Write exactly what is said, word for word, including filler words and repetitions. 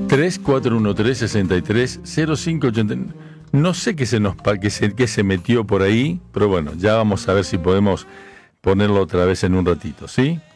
tres cuatro uno tres, seis tres cero cinco ocho. No sé qué se nos pa- qué se, qué se metió por ahí, pero bueno, ya vamos a ver si podemos ponerlo otra vez en un ratito, ¿sí?